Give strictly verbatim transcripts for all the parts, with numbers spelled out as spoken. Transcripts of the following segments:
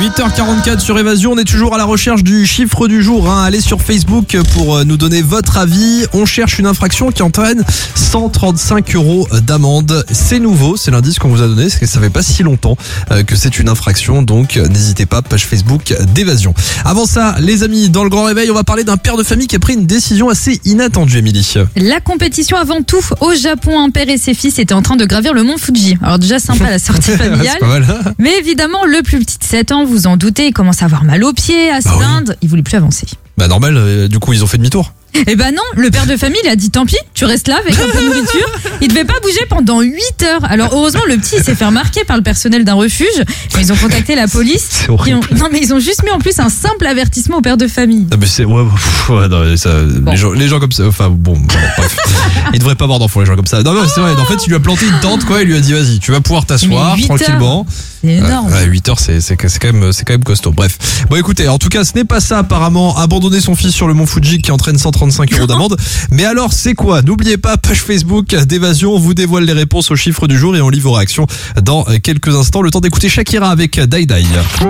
huit heures quarante-quatre sur Évasion, on est toujours à la recherche du chiffre du jour. Hein. Allez sur Facebook pour nous donner votre avis. On cherche une infraction qui entraîne cent trente-cinq euros d'amende. C'est nouveau, c'est l'indice qu'on vous a donné, parce que ça fait pas si longtemps que c'est une infraction. Donc n'hésitez pas, page Facebook d'Évasion. Avant ça, les amis, dans le grand réveil, on va parler d'un père de famille qui a pris une décision assez inattendue, Émilie. La compétition avant tout. Au Japon, un père et ses fils étaient en train de gravir le mont Fuji. Alors déjà sympa la sortie familiale. C'est pas mal. Mais évidemment, le plus petit de sept ans, vous en doutez, il commence à avoir mal aux pieds, à se Bah oui. plaindre. Il voulait plus avancer. Bah normal, euh, du coup ils ont fait demi-tour. Eh ben non, le père de famille il a dit tant pis, tu restes là avec un peu de nourriture. Il devait pas bouger pendant huit heures. Alors heureusement le petit il s'est fait remarquer par le personnel d'un refuge. Ils ont contacté la police. C'est horrible. Ils ont- Non mais ils ont juste mis en plus un simple avertissement au père de famille. Ah mais c'est ouais, pff, ouais non, ça, Bon. les, gens, les gens comme ça, enfin bon, bon, bref, ils devraient pas avoir d'enfants les gens comme ça. Non mais c'est vrai, en fait il lui a planté une tente quoi, il lui a dit vas-y tu vas pouvoir t'asseoir Mais huit tranquillement. C'est énorme. Ouais, huit heures c'est c'est c'est quand même c'est quand même costaud. Bref. Bon écoutez, en tout cas ce n'est pas ça apparemment, abandonner son fils sur le mont Fuji qui entraîne cent trente-cinq euros d'amende. Mais alors c'est quoi? N'oubliez pas, page Facebook d'Évasion, on vous dévoile les réponses aux chiffres du jour et on lit vos réactions dans quelques instants. Le temps d'écouter Shakira avec Dai Dai.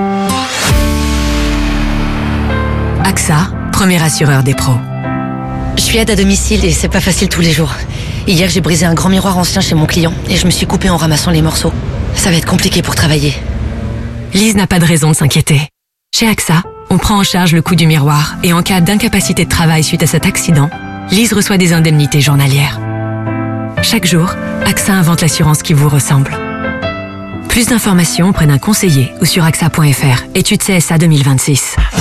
A X A, premier assureur des pros. Je suis aide à domicile et c'est pas facile tous les jours. Hier, j'ai brisé un grand miroir ancien chez mon client et je me suis coupée en ramassant les morceaux. Ça va être compliqué pour travailler. Lise n'a pas de raison de s'inquiéter. Chez A X A, on prend en charge le coût du miroir et en cas d'incapacité de travail suite à cet accident, Lise reçoit des indemnités journalières. Chaque jour, A X A invente l'assurance qui vous ressemble. Plus d'informations auprès d'un conseiller ou sur A X A point F R. Étude C S A deux mille vingt-six.